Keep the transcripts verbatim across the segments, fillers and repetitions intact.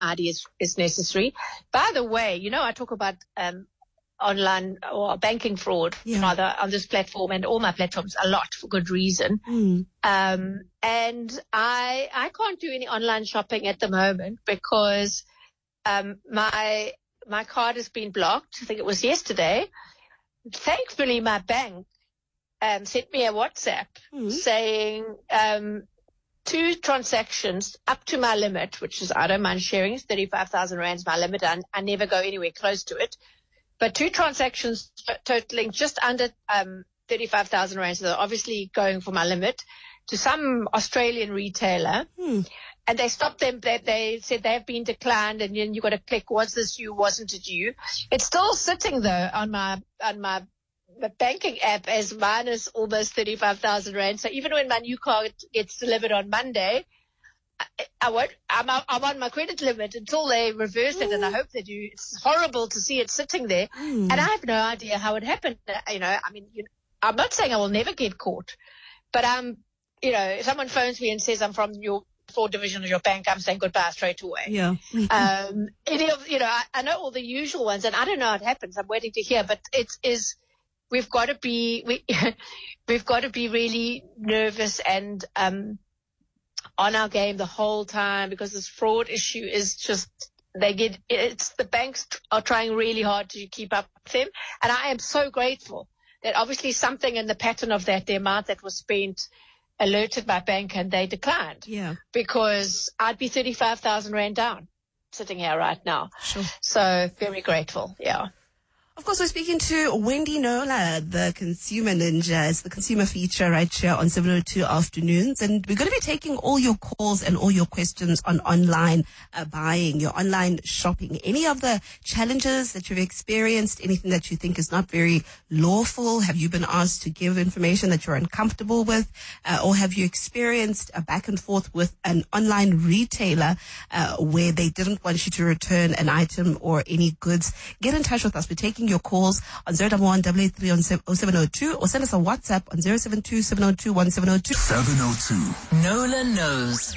I D is, is necessary. By the way, you know, I talk about um, online or banking fraud yeah. rather on this platform and all my platforms a lot for good reason. Mm. Um, and I I can't do any online shopping at the moment because um, my my card has been blocked. I think it was yesterday. Thankfully, my bank um, sent me a WhatsApp mm. saying um, two transactions up to my limit, which is I don't mind sharing. It's thirty-five thousand rands my limit. And I never go anywhere close to it. But two transactions totaling just under um, thirty-five thousand rands, so obviously going for my limit, to some Australian retailer. Hmm. And they stopped them. They, they said they have been declined, and then you got to click, was this you, wasn't it you? It's still sitting, though, on my on my, my banking app as minus almost thirty-five thousand rand. So even when my new card gets delivered on Monday, I, I won't, I'm, I'm on my credit limit until they reverse it, mm. and I hope they do. It's horrible to see it sitting there, mm. and I have no idea how it happened. You know, I mean, you know, I'm not saying I will never get caught, but um, you know, if someone phones me and says I'm from your fraud division of your bank, I'm saying goodbye straight away. Yeah. um, any of, you know, I, I know all the usual ones, and I don't know how it happens. I'm waiting to hear, but it is. We've got to be we, we've got to be really nervous and um. on our game the whole time, because this fraud issue is just, they get, it's the banks are trying really hard to keep up with them. And I am so grateful that obviously something in the pattern of that, the amount that was spent, alerted my bank and they declined. Yeah. Because I'd be thirty-five thousand rand down sitting here right now. Sure. So very grateful. Yeah. Of course, we're speaking to Wendy Knowler, the consumer ninja. It's the consumer feature right here on seven oh two Afternoons. And we're going to be taking all your calls and all your questions on online uh, buying, your online shopping. Any of the challenges that you've experienced, anything that you think is not very lawful? Have you been asked to give information that you're uncomfortable with? Uh, or have you experienced a back and forth with an online retailer uh, where they didn't want you to return an item or any goods? Get in touch with us. We're taking your calls on zero one one, eight eight three on oh seven oh two, or send us a WhatsApp on zero seven two, seven oh two, one seven oh two. seven oh two. Knowler knows.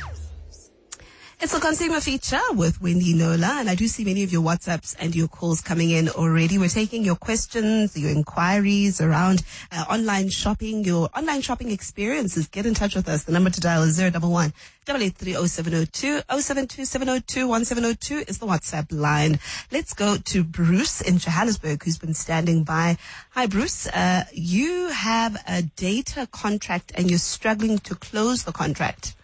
It's a consumer feature with Wendy Knowler, and I do see many of your WhatsApps and your calls coming in already. We're taking your questions, your inquiries around uh, online shopping, your online shopping experiences. Get in touch with us. The number to dial is zero one one, eight eight three oh seven oh two, oh seven two, seven oh two, one seven oh two is the WhatsApp line. Let's go to Bruce in Johannesburg, who's been standing by. Hi, Bruce. Uh, you have a data contract and you're struggling to close the contract.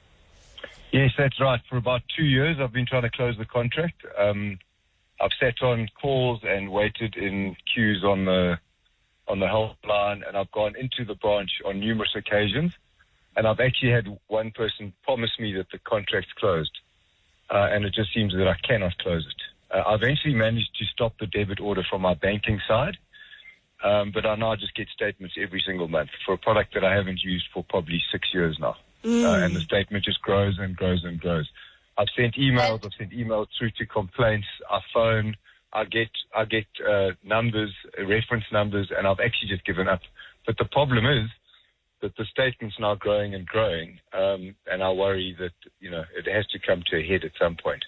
Yes, that's right. For about two years, I've been trying to close the contract. Um, I've sat on calls and waited in queues on the on the helpline, and I've gone into the branch on numerous occasions. And I've actually had one person promise me that the contract's closed, uh, and it just seems that I cannot close it. Uh, I eventually managed to stop the debit order from my banking side, um, but I now just get statements every single month for a product that I haven't used for probably six years now. Mm. Uh, and the statement just grows and grows and grows. I've sent emails. I've sent emails through to complaints. I phone. I get I get uh, numbers, uh, reference numbers, and I've actually just given up. But the problem is that the statement's now growing and growing, um, and I worry that you know it has to come to a head at some point.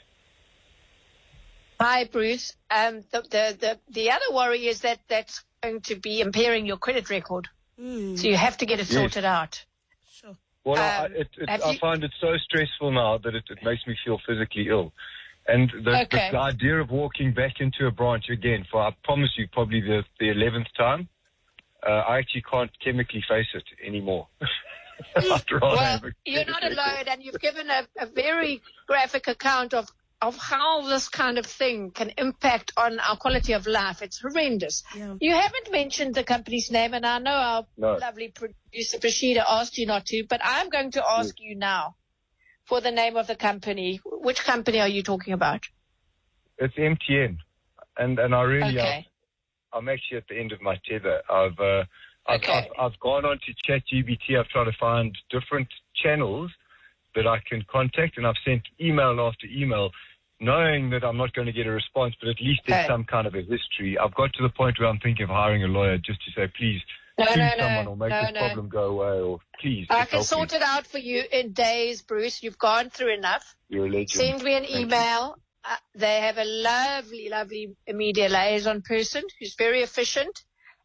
Hi, Bruce. Um, the, the the the other worry is that that's going to be impairing your credit record. Mm. So you have to get it sorted yes. out. Sure. Well, Um, I, it, it, have I you- find it so stressful now that it, it makes me feel physically ill. And the, Okay. the idea of walking back into a branch again for, I promise you, probably the, the eleventh time, uh, I actually can't chemically face it anymore. I'd rather Well, have a you're not credit alone, and you've given a, a very graphic account of, of how this kind of thing can impact on our quality of life. It's horrendous. Yeah. You haven't mentioned the company's name, and I know our No. lovely producer, Prashida, asked you not to, but I'm going to ask you now for the name of the company. Which company are you talking about? It's M T N, and and I really, Okay. I'm, I'm actually at the end of my tether. I've uh, I've, Okay. I've I've gone on to ChatGPT. I've tried to find different channels that I can contact, and I've sent email after email, knowing that I'm not going to get a response, but at least there's Okay. some kind of a history. I've got to the point where I'm thinking of hiring a lawyer just to say, please, No, sue no, someone no, or make no, this no. problem go away, or please, I just can help sort me. it out for you in days, Bruce. You've gone through enough. You're a legend. Send me an Thank you. email. uh, they have a lovely, lovely media liaison person who's very efficient,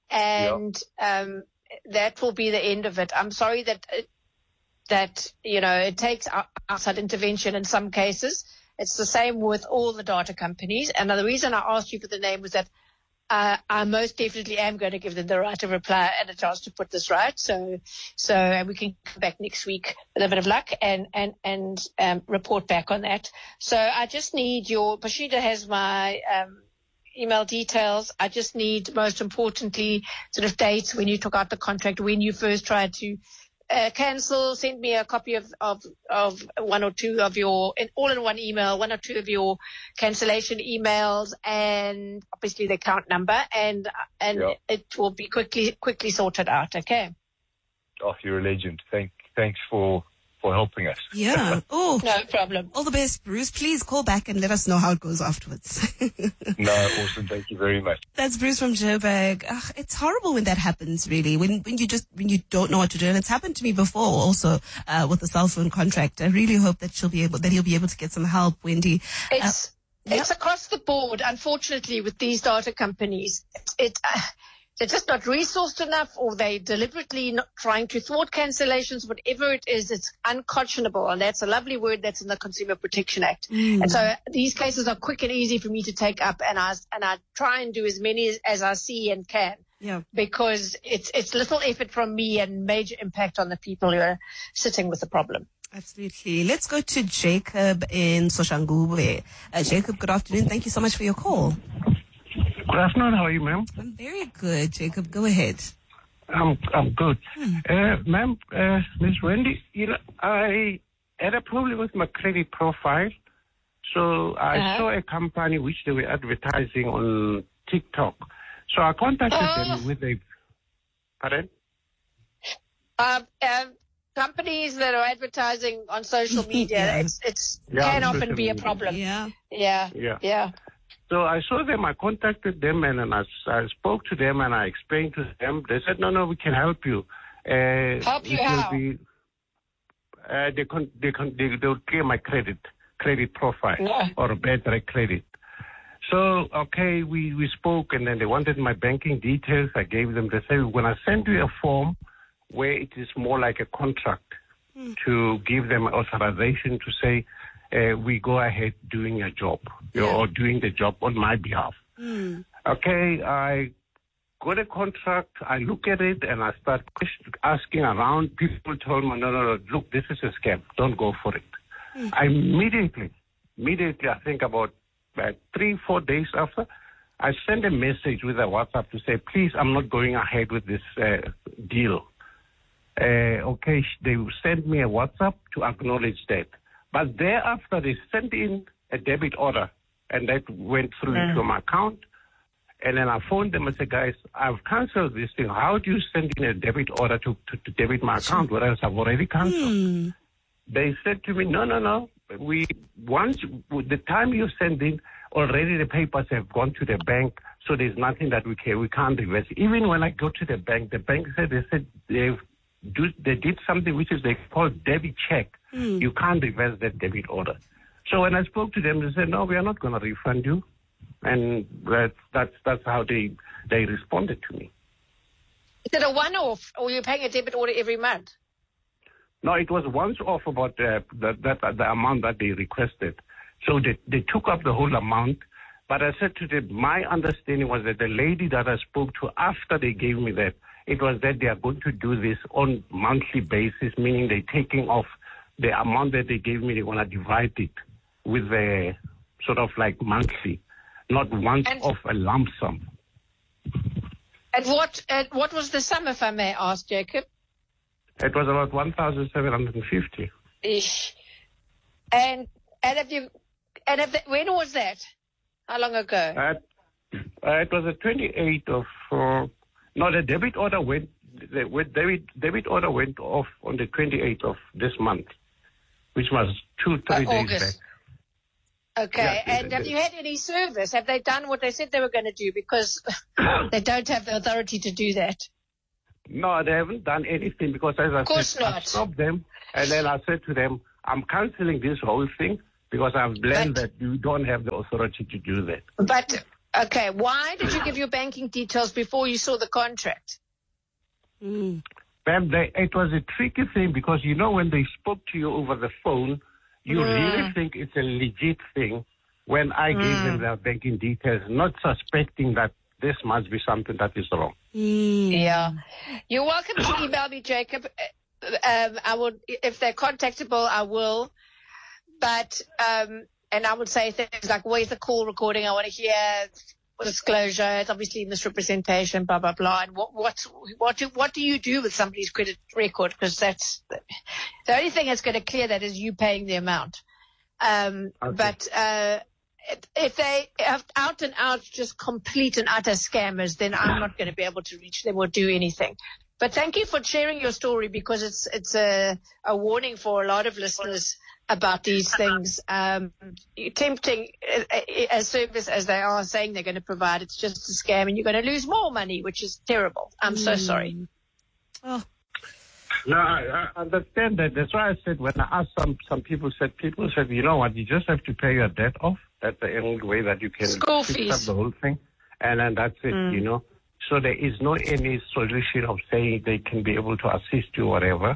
and yep. um, that will be the end of it. I'm sorry that uh, that you know it takes outside intervention in some cases. It's the same with all the data companies, and the reason I asked you for the name was that Uh, I most definitely am going to give them the right of reply and a chance to put this right. So, so and we can come back next week with a bit of luck and, and, and, um, report back on that. So I just need your, Bashida has my, um, email details. I just need, most importantly, sort of dates when you took out the contract, when you first tried to Uh, cancel, send me a copy of, of, of one or two of your, in, all in one email, one or two of your cancellation emails, and obviously the account number, and and yeah. it will be quickly quickly sorted out. Okay. Oh, you're a legend. Thank, thanks for for helping us. Yeah. Oh, no problem. All the best, Bruce. Please call back and let us know how it goes afterwards. No, awesome. Thank you very much. That's Bruce from Joburg. Ugh, it's horrible when that happens, really. When when you just when you don't know what to do, and it's happened to me before, also uh, with the cell phone contract. I really hope that she'll be able that he'll be able to get some help, Wendy. It's uh, it's yep. across the board, unfortunately, with these data companies. It. it uh, They're just not resourced enough, or they deliberately not trying to thwart cancellations. Whatever it is, it's unconscionable, and that's a lovely word that's in the Consumer Protection Act. Mm. And so these cases are quick and easy for me to take up, and I and I try and do as many as, as I see and can. Yeah. Because it's it's little effort from me and major impact on the people who are sitting with the problem. Absolutely. Let's go to Jacob in Soshanguve. Uh, Jacob, good afternoon. Thank you so much for your call. Good afternoon. How are you, ma'am? I'm very good, Jacob. Go ahead. I'm I'm good. Hmm. Uh, ma'am, uh, Miss Wendy, you know, I had a problem with my credit profile. So I uh-huh. saw a company which they were advertising on TikTok. So I contacted uh, them with a... Pardon? Um, um, companies that are advertising on social media, yeah. it's, it's yeah, can often be a problem. Yeah. Yeah. Yeah. Yeah. So I saw them, I contacted them, and, and I, I spoke to them, and I explained to them. They said, no, no, we can help you. Uh, help you how? Be, uh, they, con- they, con- they, they'll clear my credit, credit profile, yeah. or a better credit. So, okay, we, we spoke, and then they wanted my banking details. I gave them, they said, we're going to send you a form where it is more like a contract mm. to give them authorization to say, Uh, we go ahead doing a job, you know, yeah. or doing the job on my behalf. Mm. Okay, I got a contract, I look at it, and I start asking around. People told me, no, no, no, look, this is a scam. Don't go for it. Mm. I immediately, immediately, I think about uh, three, four days after, I sent a message with a WhatsApp to say, please, I'm not going ahead with this uh, deal. Uh, okay, they sent me a WhatsApp to acknowledge that. But thereafter, they sent in a debit order, and that went through mm. into my account. And then I phoned them and said, guys, I've canceled this thing. How do you send in a debit order to, to, to debit my account, whereas I've already canceled? Mm. They said to me, no, no, no. We once the time you send in, already the papers have gone to the bank, so there's nothing that we can we can't reverse. Even when I go to the bank, the bank said they said they do they did something which is they call debit check. Mm. You can't reverse that debit order. So when I spoke to them, they said, no, we are not going to refund you. And that, that's that's how they they responded to me. Is it a one-off, or you're paying a debit order every month? No, it was once off about uh, the, that, the amount that they requested. So they, they took up the whole amount. But I said to them, my understanding was that the lady that I spoke to after they gave me that, it was that they are going to do this on monthly basis, meaning they're taking off the amount that they gave me, they want to divide it with the sort of like monthly, not once and, off a lump sum. And what uh, what was the sum, if I may ask, Jacob? It was about one thousand seven hundred fifty. Ish. And and have you and have the, when was that? How long ago? Uh, uh, it was the twenty-eighth of uh, no, the debit order went the debit debit order went off on the twenty-eighth of this month, which was two three uh, days back. Okay, yeah, and have you had any service? Have they done what they said they were going to do? Because they don't have the authority to do that. No, they haven't done anything because, as I said, I stopped them, and then I said to them, I'm cancelling this whole thing. because I've learned But- that you don't have the authority to do that. But, okay, why did you give your banking details before you saw the contract? Mm. Ma'am, they, it was a tricky thing because, you know, when they spoke to you over the phone, you Mm. really think it's a legit thing when I gave them their banking details, not suspecting that this must be something that is wrong. Mm. Yeah. You're welcome to email me, Jacob. Uh, Um, I would, if they're contactable, I will. But, um, and I would say things like, where's the call recording? I want to hear disclosure. It's obviously misrepresentation, blah, blah, blah. And what, what, what do, what do you do with somebody's credit record? Because that's the only thing that's going to clear that is you paying the amount. Um, Okay. but, uh, if they have out and out just complete and utter scammers, then I'm not going to be able to reach them or do anything. But thank you for sharing your story because it's it's a, a warning for a lot of listeners about these things. Um, tempting a, a service as they are saying they're going to provide, it's just a scam and you're going to lose more money, which is terrible. I'm so sorry. Oh. No, I, I understand that. That's why I said when I asked some, some people said, people said, you know what, you just have to pay your debt off. That's the only way that you can School fix fees. up the whole thing. And then that's it, Mm. you know. So there is no any solution of saying they can be able to assist you or whatever.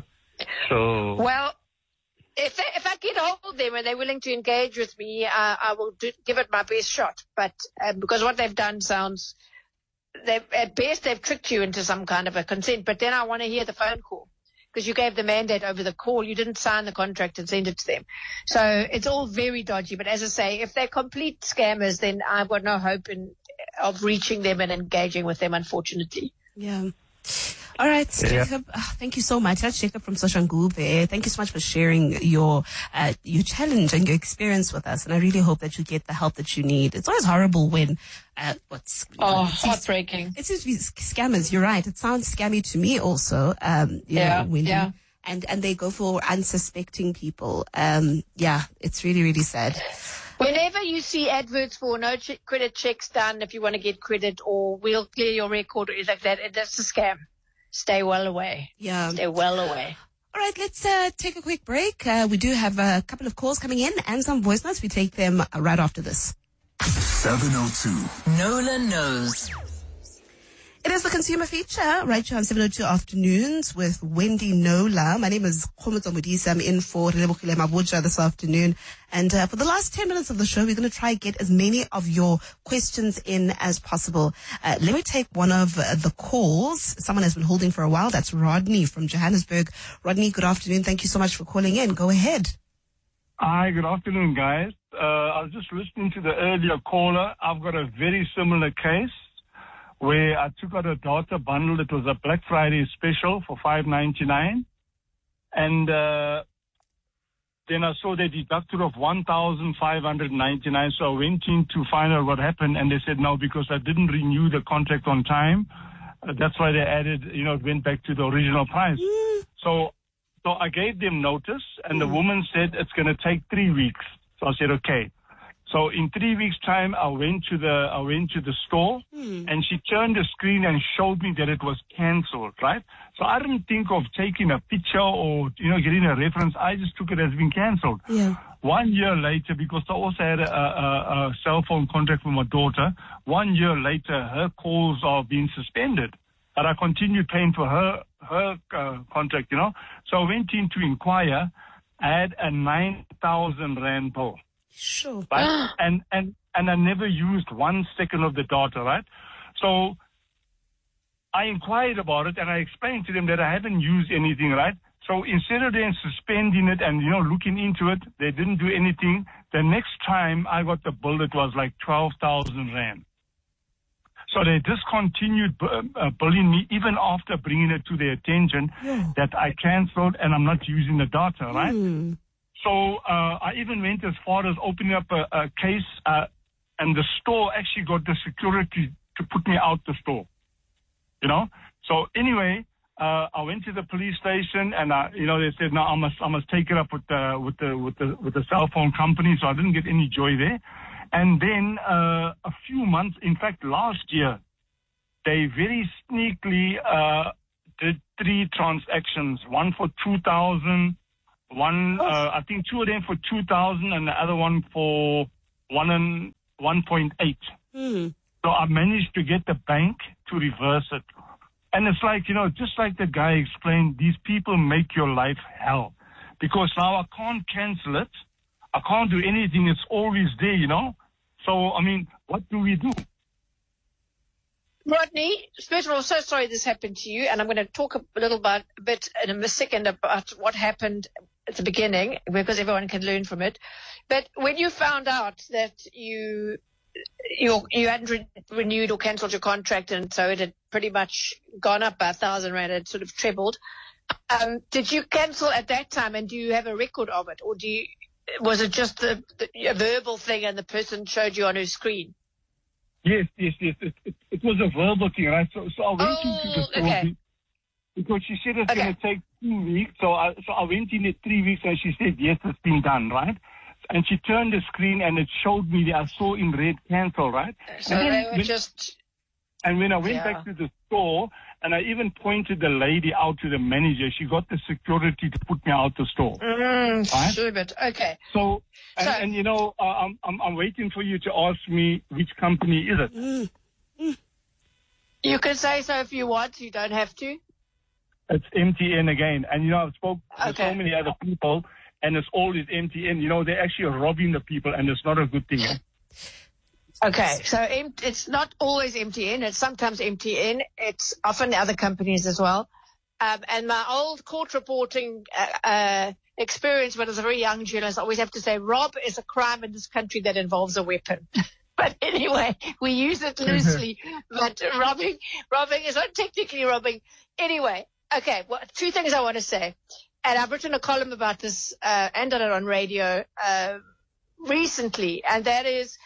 So, Well, if they, if I get hold of them and they're willing to engage with me, uh, I will do, give it my best shot. But uh, because what they've done sounds, they've, at best they've tricked you into some kind of a consent. But then I want to hear the phone call because you gave the mandate over the call. You didn't sign the contract and send it to them. So it's all very dodgy. But as I say, if they're complete scammers, then I've got no hope in of reaching them and engaging with them, unfortunately. Yeah. All right, Yeah. Jacob. Uh, thank you so much. That's Jacob from Soshanguve there. Thank you so much for sharing your uh, your challenge and your experience with us. And I really hope that you get the help that you need. It's always horrible when uh, what's Oh, it seems, heartbreaking. it seems to be scammers. You're right. It sounds scammy to me also. Um, you Yeah, know, when yeah. you, and and they go for unsuspecting people. Um, yeah, it's really really sad. Whenever you see adverts for no ch- credit checks done, if you want to get credit or we'll clear your record or anything like that, that's a scam. Stay well away. Yeah. Stay well away. All right, let's uh, take a quick break. Uh, we do have a couple of calls coming in and some voice notes. We take them right after this. seven oh two. Nola knows. It is the consumer feature right here on seven oh two Afternoons with Wendy Nola. My name is Khomotso Modisa. I'm in for Relebogile Mabuja this afternoon. And uh, for the last ten minutes of the show, we're going to try and get as many of your questions in as possible. Uh, let me take one of uh, the calls. Someone has been holding for a while. That's Rodney from Johannesburg. Rodney, good afternoon. Thank you so much for calling in. Go ahead. Hi, good afternoon, guys. Uh, I was just listening to the earlier caller. I've got a very similar case where I took out a data bundle. It was a Black Friday special for five ninety-nine. And uh, then I saw they deducted of one thousand five hundred ninety-nine. So I went in to find out what happened. And they said, no, because I didn't renew the contract on time. Uh, that's why they added, you know, it went back to the original price. So so I gave them notice, and the woman said it's going to take three weeks. So I said, okay. So in three weeks' time, I went to the I went to the store, and she turned the screen and showed me that it was cancelled, right? So I didn't think of taking a picture or, you know, getting a reference. I just took it as being cancelled. Yeah. One year later, because I also had a, a, a cell phone contract with my daughter, one year later, her calls are being suspended. But I continued paying for her her uh, contract, you know. So I went in to inquire. I had a nine thousand rand bill. Sure. Right? and, and, and I never used one second of the data, right? So I inquired about it and I explained to them that I hadn't used anything, right? So instead of them suspending it and, you know, looking into it, they didn't do anything. The next time I got the bill, it was like twelve thousand rand. So they discontinued uh, billing me even after bringing it to their attention Yeah. that I canceled and I'm not using the data, right? Hmm. So uh, I even went as far as opening up a, a case, uh, and the store actually got the security to put me out the store. You know. So anyway, uh, I went to the police station, and uh, you know they said, no, I must, I must take it up with the with the with the with the cell phone company. So I didn't get any joy there. And then uh, a few months, in fact, last year, they very sneakily uh, did three transactions: one for two thousand. One, Oh. uh, I think two of them for two thousand and the other one for one and one point eight. Hmm. So I managed to get the bank to reverse it. And it's like, you know, just like the guy explained, these people make your life hell. Because now I can't cancel it. I can't do anything. It's always there, you know. So, I mean, what do we do? Rodney, first of all, I'm so sorry this happened to you, and I'm going to talk a little bit, a bit in a second about what happened at the beginning, because everyone can learn from it. But when you found out that you you you hadn't re- renewed or cancelled your contract, and so it had pretty much gone up by a thousand rand, it sort of trebled. Um, did you cancel at that time, and do you have a record of it, or do you? Was it just the, the, a verbal thing, and the person showed you on her screen? Yes, yes, yes. It, it, it was a verbal thing, right? So, so I went Oh, into the store okay. because she said it's Okay. going to take two weeks. So I, so I went in at three weeks and she said, yes, it's been done, right? And she turned the screen and it showed me that I saw in red cancel, right? So and, they then were when, just and when I went Yeah. back to the store and I even pointed the lady out to the manager, she got the security to put me out the store. mm, Right? sure, but okay. So, and, So- and you know, uh, I'm, I'm, I'm waiting for you to ask me which company is it. Mm. You can say so if you want. You don't have to. It's M T N again. And, you know, I've spoke to Okay. so many other people, and it's always M T N. You know, they're actually robbing the people, and it's not a good thing. Eh? Okay, so M- it's not always M T N. It's sometimes M T N. It's often other companies as well. Um, and my old court reporting uh, uh, experience when I was a very young journalist, I always have to say, rob is a crime in this country that involves a weapon. But anyway, we use it loosely. But robbing, robbing is not technically robbing. Anyway, okay. Well, two things I want to say, and I've written a column about this uh, and done it on radio uh, recently, and that is,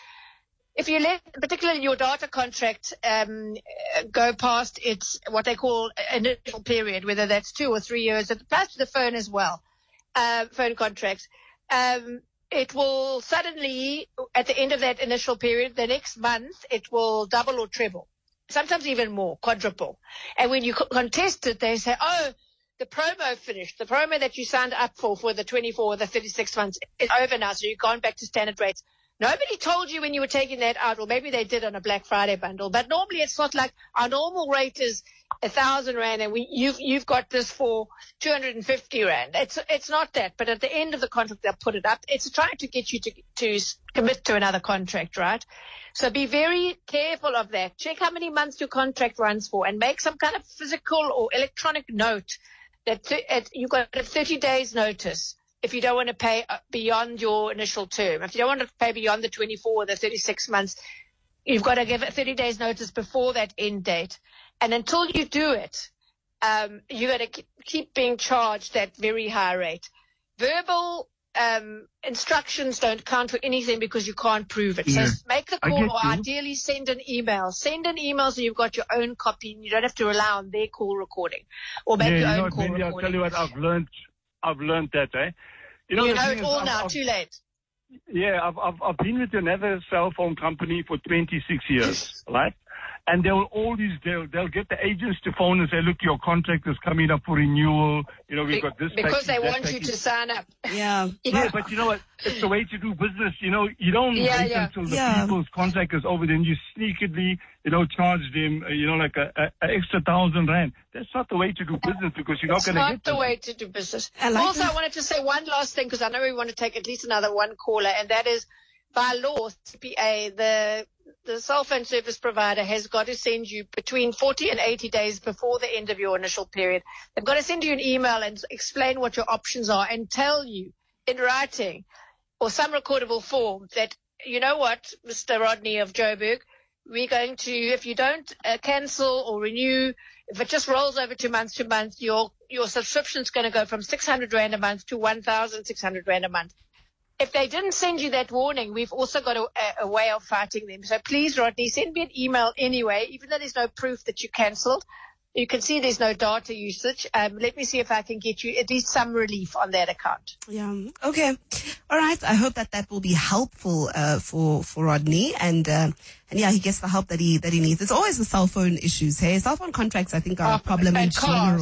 if you let, particularly your data contract, um, go past its what they call initial period, whether that's two or three years, it applies to the phone as well, uh, phone contracts. Um, it will suddenly, at the end of that initial period, the next month, it will double or treble, sometimes even more, quadruple. And when you co- contest it, they say, oh, the promo finished. The promo that you signed up for for the twenty-four or the thirty-six months is over now, so you've gone back to standard rates. Nobody told you when you were taking that out, or maybe they did on a Black Friday bundle, but normally it's not like our normal rate is a thousand rand and we, you've, you've got this for two hundred fifty rand. It's, it's not that, but at the end of the contract, they'll put it up. It's trying to get you to, to commit to another contract, right? So be very careful of that. Check how many months your contract runs for and make some kind of physical or electronic note that th- at, you've got a thirty days notice. If you don't want to pay beyond your initial term, if you don't want to pay beyond the twenty-four or the thirty-six months, you've got to give it thirty days notice before that end date. And until you do it, um, you're going to keep being charged that very high rate. Verbal um, instructions don't count for anything because you can't prove it. Yeah. So make the I call get or you. ideally send an email. Send an email so you've got your own copy and you don't have to rely on their call recording or make Yeah, your you know own what, call maybe I'll recording. tell you what I've learned. I've learned that, eh? You know, You the know thing it is, all I've- now, I've- too late. Yeah, I've, I've, I've been with another cell phone company for twenty-six years, right? And they'll always, they'll, they'll get the agents to phone and say, look, your contract is coming up for renewal. You know, we've Be- got this because package, they that want you package. to sign up. Yeah. Yeah, but you know what? It's the way to do business. You know, you don't Yeah, wait yeah. until the Yeah. people's contract is over, then you sneakily, you know, charge them, uh, you know, like a, a, a extra thousand rand. That's not the way to do business because you're not It's going to not get the this. way to do business. I like also, that. I wanted to say one last thing because I know we want to take at least another one caller, and that is by law, C P A, the the cell phone service provider has got to send you between forty and eighty days before the end of your initial period. They've got to send you an email and explain what your options are and tell you in writing or some recordable form that, you know what, Mister Rodney of Joburg, we're going to, if you don't uh, cancel or renew, if it just rolls over two months to month, your your subscription's going to go from six hundred rand a month to one thousand six hundred rand a month. If they didn't send you that warning, we've also got a, a way of fighting them. So please, Rodney, send me an email anyway, even though there's no proof that you cancelled. You can see there's no data usage. Um, let me see if I can get you at least some relief on that account. Yeah. Okay. All right. I hope that that will be helpful uh, for for Rodney, and uh, and yeah, he gets the help that he that he needs. It's always the cell phone issues. Hey, cell phone contracts, I think, are Oh, a problem in and cars. general.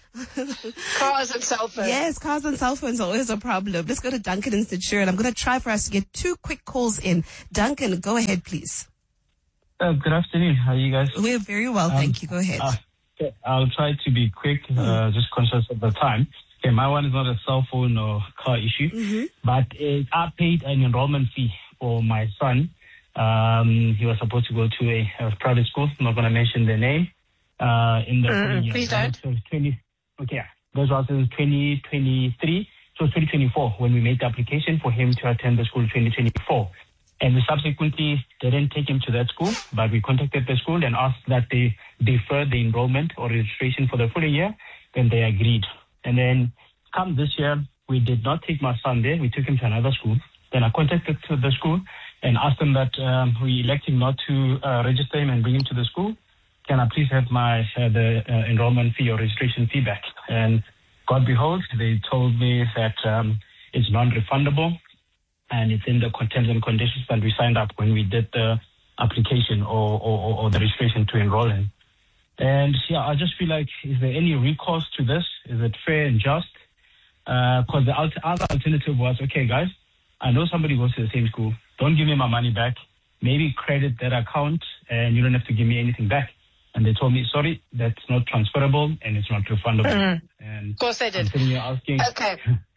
Cars and cell phones. Yes, cars and cell phones are always a problem. Let's go to Duncan in Centurion. I'm going to try for us to get two quick calls in. Duncan, go ahead, please. Uh, good afternoon. How are you guys? We're very well, Um, thank you. Go ahead. Uh, okay, I'll try to be quick, uh, just conscious of the time. Okay, my one is not a cell phone or car issue, Mm-hmm. but uh, I paid an enrollment fee for my son. Um, he was supposed to go to a, a private school. I'm not going to mention the name. Uh, in the Mm, please don't. So twenty, okay, yeah. Those was in twenty twenty-three. So twenty twenty-four when we made the application for him to attend the school twenty twenty-four. And we subsequently didn't take him to that school, but we contacted the school and asked that they defer the enrollment or registration for the full year. Then they agreed. And then come this year, we did not take my son there. We took him to another school. Then I contacted to the school and asked them that um, we elected not to uh, register him and bring him to the school. Can I please have my uh, the uh, enrollment fee or registration fee back? And God behold, they told me that um, it's non-refundable and it's in the terms and conditions that we signed up when we did the application or, or, or the registration to enroll him. And yeah, I just feel like, is there any recourse to this? Is it fair and just? Because uh, the alt- other alternative was, okay, guys, I know somebody goes to the same school. Don't give me my money back. Maybe credit that account and you don't have to give me anything back. And they told me, sorry, that's not transferable and it's not refundable. Mm-hmm. And Of course they did. I'm sitting here asking, Okay.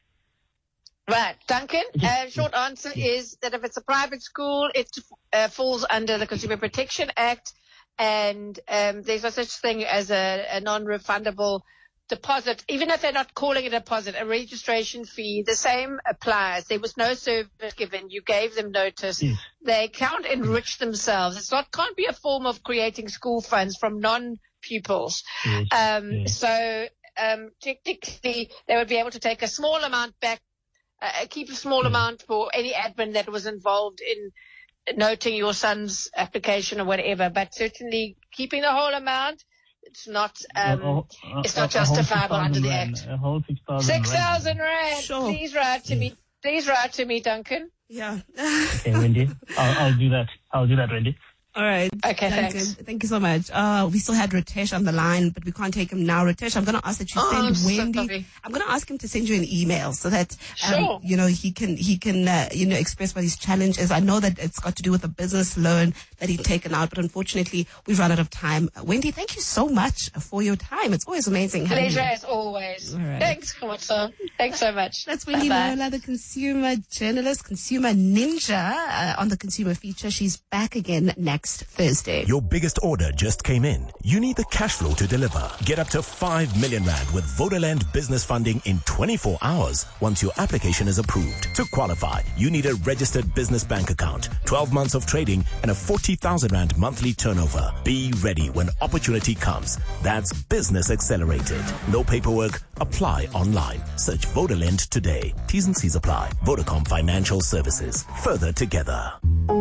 Right. Duncan, uh, short answer is that if it's a private school, it uh, falls under the Consumer Protection Act, and um, there's no such thing as a, a non-refundable deposit. Even if they're not calling it a deposit, a registration fee, the same applies. There was no service given. You gave them notice. Yes. They can't enrich themselves. It's not, can't be a form of creating school funds from non-pupils. Yes. Um, Yes. So um, technically, they would be able to take a small amount back, uh, keep a small Mm. amount for any admin that was involved in noting your son's application or whatever. But certainly keeping the whole amount, it's not um, A- a- it's a- not a whole justifiable under the rand, Act. A whole six thousand. Six thousand rand. Sure. Please write to me. Please write to me, Duncan. Yeah. Okay, Wendy. I'll, I'll do that. I'll do that, Wendy. All right. Okay, Duncan, thanks. thank you so much. Uh, we still had Ritesh on the line, but we can't take him now. Ritesh, I'm going to ask that you Oh, send I'm so Wendy. sorry. I'm going to ask him to send you an email so that, um, Sure. you know, he can, he can, uh, you know, express what his challenge is. I know that it's got to do with a business loan that he'd taken out, but unfortunately we've run out of time. Uh, Wendy, thank you so much for your time. It's always amazing having you. Pleasure as always. All right. Thanks, Kawatsa. Thanks so much. That's Wendy Bye-bye. Nola, the consumer journalist, consumer ninja uh, on the consumer feature. She's back again next Thursday. Your biggest order just came in. You need the cash flow to deliver. Get up to five million rand with Vodaland business funding in twenty-four hours once your application is approved. To qualify, you need a registered business bank account, twelve months of trading, and a forty thousand rand monthly turnover. Be ready when opportunity comes. That's Business Accelerated. No paperwork. Apply online. Search Vodaland today. T's and C's apply. Vodacom Financial Services. Further together.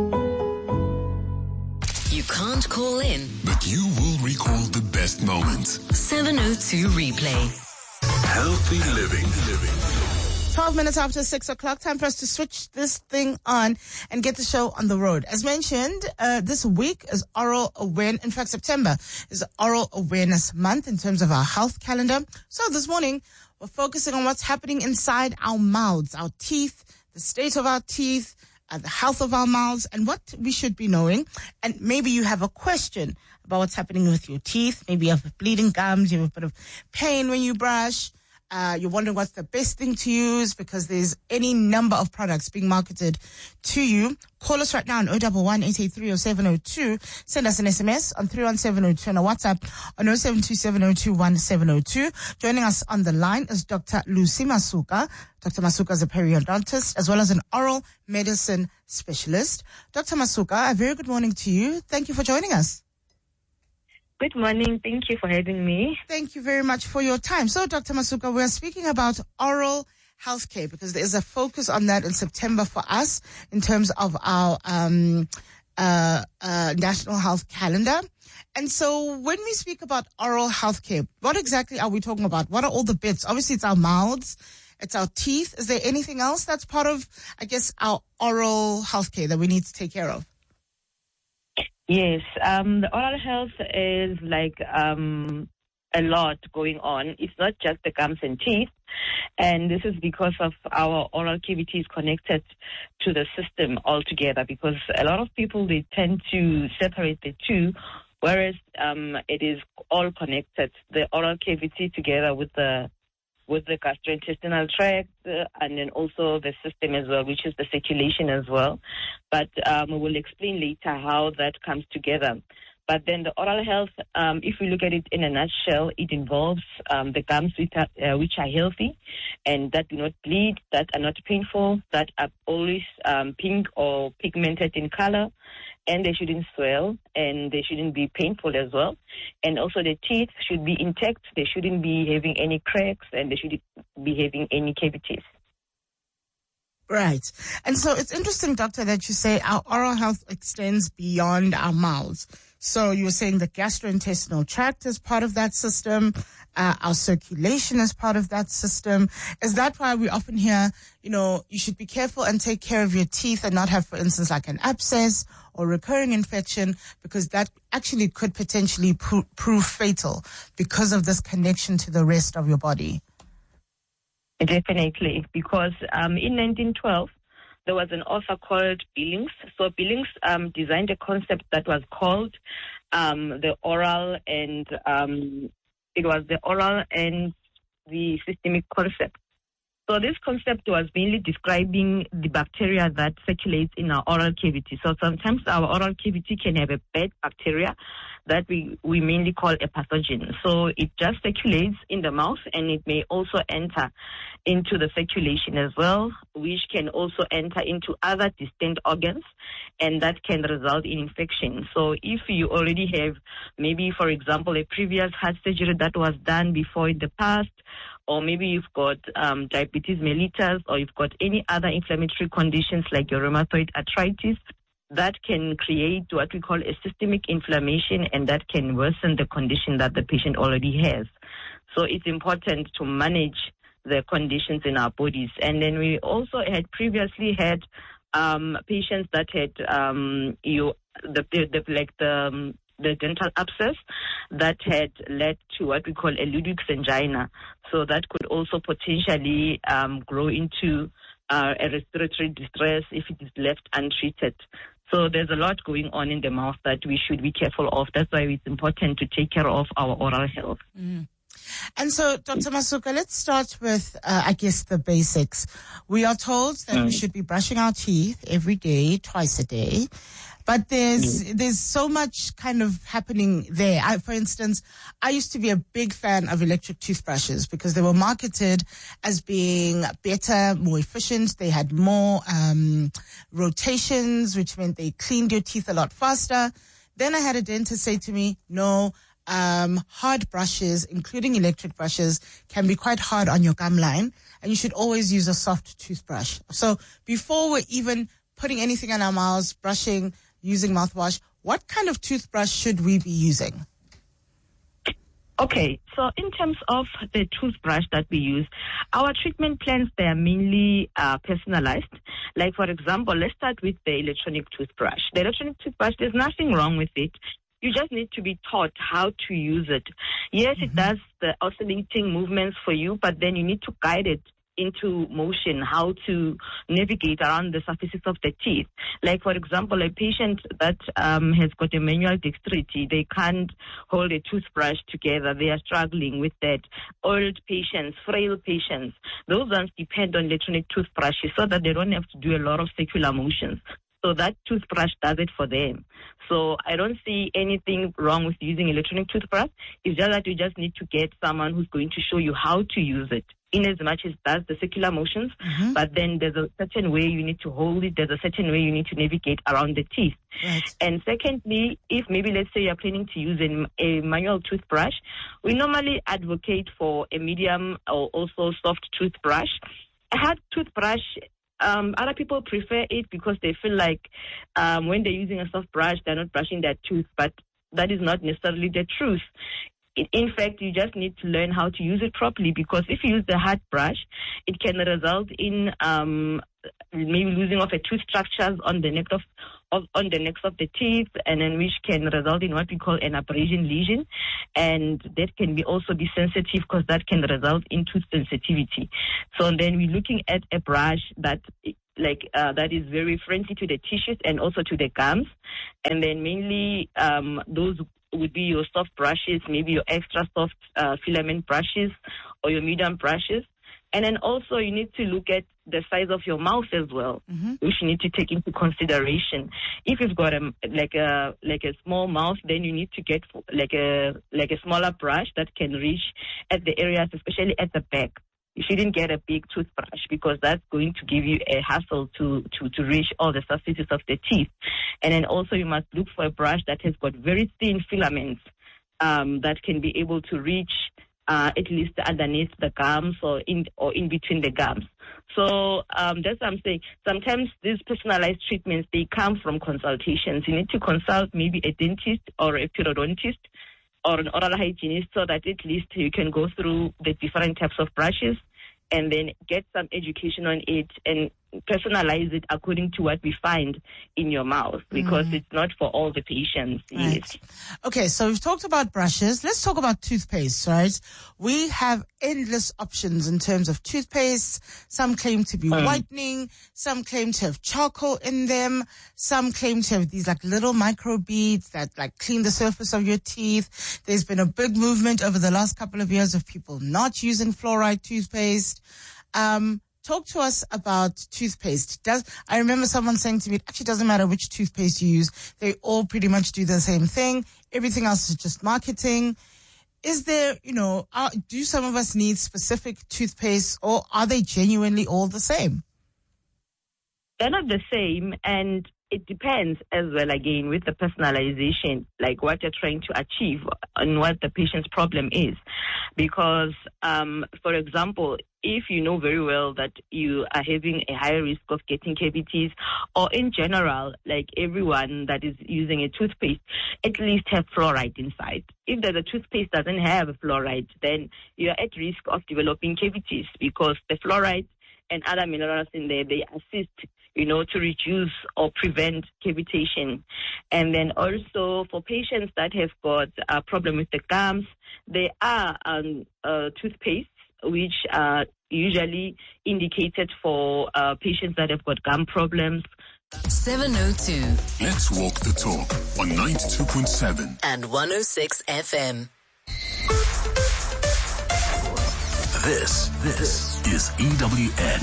You can't call in. But you will recall the best moments. seven oh two replay. Healthy living. living. twelve minutes after six o'clock, time for us to switch this thing on and get the show on the road. As mentioned, uh, this week is Oral Awareness. In fact, September is Oral Awareness Month in terms of our health calendar. So this morning, we're focusing on what's happening inside our mouths, our teeth, the state of our teeth, uh, the health of our mouths, and what we should be knowing. And maybe you have a question about what's happening with your teeth. Maybe you have bleeding gums, you have a bit of pain when you brush. Uh, you're wondering what's the best thing to use because there's any number of products being marketed to you. Call us right now on zero one one, eight eight three, zero seven zero two. Send us an S M S on three one seven zero two and a WhatsApp on zero seven two seven zero two one seven zero two. Joining us on the line is Doctor Lucy Masuka. Doctor Masuka is a periodontist as well as an oral medicine specialist. Doctor Masuka, a very good morning to you. Thank you for joining us. Good morning. Thank you for having me. Thank you very much for your time. So, Doctor Masuka, we're speaking about oral healthcare because there is a focus on that in September for us in terms of our um, uh, uh, national health calendar. And so when we speak about oral healthcare, what exactly are we talking about? What are all the bits? Obviously, it's our mouths, it's our teeth. Is there anything else that's part of, I guess, our oral healthcare that we need to take care of? Yes, um, the oral health is like um, a lot going on. It's not just the gums and teeth. And this is because of our oral cavity is connected to the system altogether, because a lot of people, they tend to separate the two, whereas um, it is all connected, the oral cavity together with the with the gastrointestinal tract, uh, and then also the system as well, which is the circulation as well. But um, we will explain later how that comes together. But then the oral health, um, if we look at it in a nutshell, it involves um, the gums which are, uh, which are healthy and that do not bleed, that are not painful, that are always um, pink or pigmented in color, and they shouldn't swell, and they shouldn't be painful as well. And also the teeth should be intact. They shouldn't be having any cracks, and they shouldn't be having any cavities. Right. And so it's interesting, Doctor, that you say our oral health extends beyond our mouths. So you were saying the gastrointestinal tract is part of that system, uh, our circulation is part of that system. Is that why we often hear, you know, you should be careful and take care of your teeth and not have, for instance, like an abscess or recurring infection, because that actually could potentially pro- prove fatal because of this connection to the rest of your body? Definitely, because um, in nineteen twelve, there was an author called Billings. So Billings um, designed a concept that was called um, the oral and um, it was the oral and the systemic concept. So this concept was mainly describing the bacteria that circulates in our oral cavity. So sometimes our oral cavity can have a bad bacteria that we, we mainly call a pathogen. So it just circulates in the mouth, and it may also enter into the circulation as well, which can also enter into other distant organs, and that can result in infection. So if you already have maybe, for example, a previous heart surgery that was done before in the past, or maybe you've got um, diabetes mellitus, or you've got any other inflammatory conditions like your rheumatoid arthritis, that can create what we call a systemic inflammation, and that can worsen the condition that the patient already has. So it's important to manage the conditions in our bodies. And then we also had previously had um, patients that had um, you the, the like the um, the dental abscess that had led to what we call a Ludwig's angina. So that could also potentially um, grow into uh, a respiratory distress if it is left untreated. So there's a lot going on in the mouth that we should be careful of. That's why it's important to take care of our oral health. Mm. And so, Doctor Masuka, let's start with, uh, I guess, the basics. We are told that mm. we should be brushing our teeth every day, twice a day. But there's mm. there's so much kind of happening there. I, for instance, I used to be a big fan of electric toothbrushes because they were marketed as being better, more efficient. They had more um, rotations, which meant they cleaned your teeth a lot faster. Then I had a dentist say to me, no, um, hard brushes, including electric brushes, can be quite hard on your gum line, and you should always use a soft toothbrush. So before we're even putting anything in our mouths, brushing, using mouthwash, what kind of toothbrush should we be using? Okay, so in terms of the toothbrush that we use, our treatment plans, they are mainly uh, personalized. Like, for example, let's start with the electronic toothbrush. The electronic toothbrush, there's nothing wrong with it. You just need to be taught how to use it. Yes, mm-hmm. It does the oscillating movements for you, but then you need to guide it into motion, how to navigate around the surfaces of the teeth. Like, for example, a patient that um, has got a manual dexterity, they can't hold a toothbrush together. They are struggling with that. Old patients, frail patients, those ones depend on electronic toothbrushes so that they don't have to do a lot of circular motions. So that toothbrush does it for them. So I don't see anything wrong with using electronic toothbrush. It's just that you just need to get someone who's going to show you how to use it, in as much as it does the circular motions, mm-hmm. but then there's a certain way you need to hold it, there's a certain way you need to navigate around the teeth. Right. And secondly, if maybe let's say you're planning to use a, a manual toothbrush, we normally advocate for a medium or also soft toothbrush. A hard toothbrush, Um, other people prefer it because they feel like um, when they're using a soft brush, they're not brushing their tooth, but that is not necessarily the truth. In fact, you just need to learn how to use it properly, because if you use the hard brush, it can result in um, maybe losing of a tooth structures on the neck of of, on the necks of the teeth, and then which can result in what we call an abrasion lesion, and that can be also be sensitive because that can result in tooth sensitivity. So then we're looking at a brush that like uh, that is very friendly to the tissues and also to the gums, and then mainly um, those would be your soft brushes, maybe your extra soft uh, filament brushes or your medium brushes. And then also you need to look at the size of your mouth as well, mm-hmm. which you need to take into consideration. If you've got a like a like a small mouth, then you need to get like a like a smaller brush that can reach at the areas, especially at the back. You shouldn't get a big toothbrush because that's going to give you a hassle to, to, to reach all the surfaces of the teeth. And then also you must look for a brush that has got very thin filaments um, that can be able to reach Uh, at least underneath the gums or in or in between the gums. So um, that's what I'm saying. Sometimes these personalized treatments, they come from consultations. You need to consult maybe a dentist or a periodontist or an oral hygienist so that at least you can go through the different types of brushes and then get some education on it and personalize it according to what we find in your mouth, because mm. it's not for all the patients. Right. Yes. Okay, so we've talked about brushes. Let's talk about toothpaste, right? We have endless options in terms of toothpaste. Some claim to be mm. whitening. Some claim to have charcoal in them. Some claim to have these like little micro beads that like clean the surface of your teeth. There's been a big movement over the last couple of years of people not using fluoride toothpaste. Um, Talk to us about toothpaste. Does I remember someone saying to me, it actually doesn't matter which toothpaste you use. They all pretty much do the same thing. Everything else is just marketing. Is there, you know, are, do some of us need specific toothpaste, or are they genuinely all the same? They're not the same, and it depends as well, again, with the personalization, like what you're trying to achieve and what the patient's problem is. Because, um, for example, if you know very well that you are having a high risk of getting cavities, or in general, like everyone that is using a toothpaste, at least have fluoride inside. If the toothpaste doesn't have fluoride, then you're at risk of developing cavities, because the fluoride and other minerals in there, they assist, you know, to reduce or prevent cavitation. And then also for patients that have got a problem with the gums, there are um, uh, toothpastes which are usually indicated for uh, patients that have got gum problems. seven oh two. Let's walk the talk on ninety-two point seven and one oh six F M. This, this is E W N.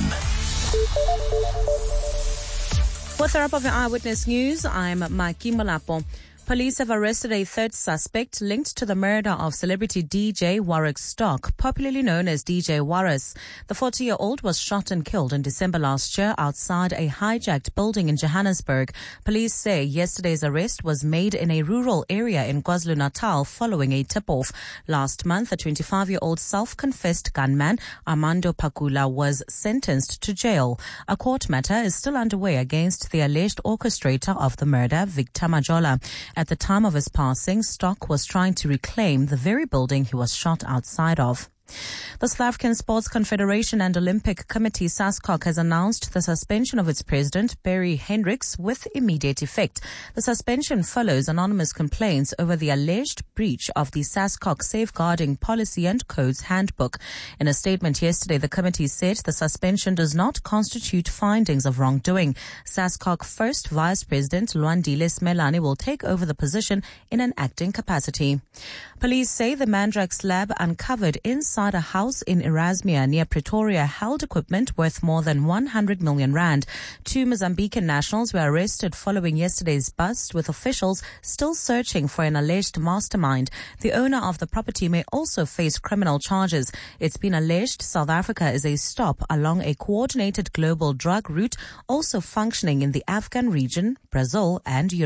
With a wrap of your Eyewitness News, I'm Maki Malapo. Police have arrested a third suspect linked to the murder of celebrity D J Warwick Stock, popularly known as D J Warris. The forty-year-old was shot and killed in December last year outside a hijacked building in Johannesburg. Police say yesterday's arrest was made in a rural area in KwaZulu-Natal following a tip-off. Last month, a twenty-five-year-old self-confessed gunman, Armando Pakula, was sentenced to jail. A court matter is still underway against the alleged orchestrator of the murder, Victor Majola. At the time of his passing, Stock was trying to reclaim the very building he was shot outside of. The South African Sports Confederation and Olympic Committee, SASCOC, has announced the suspension of its president, Barry Hendricks, with immediate effect. The suspension follows anonymous complaints over the alleged breach of the SASCOC Safeguarding Policy and Codes Handbook. In a statement yesterday, the committee said the suspension does not constitute findings of wrongdoing. SASCOC First Vice President Lwandile Smelane will take over the position in an acting capacity. Police say the Mandrax lab uncovered inside a house in Erasmia near Pretoria held equipment worth more than one hundred million rand. Two Mozambican nationals were arrested following yesterday's bust, with officials still searching for an alleged mastermind. The owner of the property may also face criminal charges. It's been alleged South Africa is a stop along a coordinated global drug route also functioning in the Afghan region, Brazil and Europe.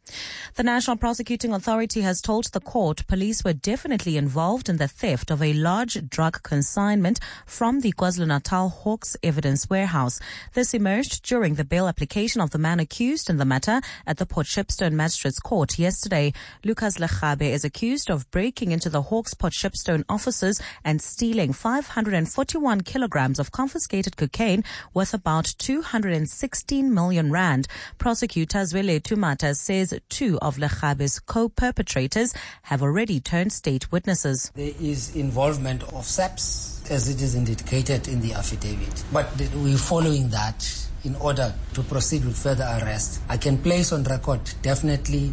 The National Prosecuting Authority has told the court police were definitely involved in the theft of a large drug consignment from the KwaZulu-Natal Hawks Evidence Warehouse. This emerged during the bail application of the man accused in the matter at the Port Shepstone Magistrates Court yesterday. Lucas Lekgabe is accused of breaking into the Hawks Port Shepstone offices and stealing five hundred forty-one kilograms of confiscated cocaine worth about two hundred sixteen million rand. Prosecutor Zwele Tumata says two of Lekgabe's co-perpetrators have already turned state witnesses. There is involvement of SAPS, as it is indicated in the affidavit. But we're following that in order to proceed with further arrest. I can place on record definitely